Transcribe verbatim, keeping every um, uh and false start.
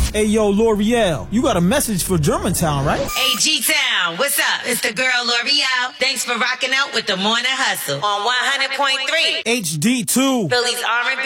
Hey, yo, L'Oreal, you got a message for Germantown, right? Hey, G-Town, what's up? It's the girl L'Oreal. Thanks for rocking out with the Morning Hustle on one hundred point three H D two. Philly's R and B